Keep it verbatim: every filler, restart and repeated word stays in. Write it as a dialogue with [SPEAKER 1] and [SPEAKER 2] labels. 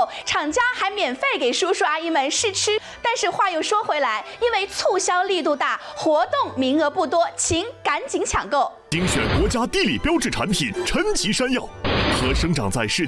[SPEAKER 1] 厂家还免费给叔叔阿姨们试吃。但是话又说回来，因为促销力度大，活动名额不多，请赶紧抢购。
[SPEAKER 2] 精选国家地理标志产品陈吉山药，和生长在世界